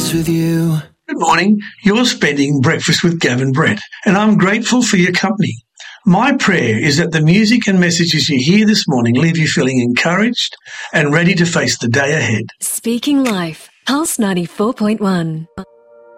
breakfast with you. Good morning. You're spending breakfast with Gavin Brett, and I'm grateful for your company. My prayer is that the music and messages you hear this morning leave you feeling encouraged and ready to face the day ahead. Speaking Life, Pulse 94.1.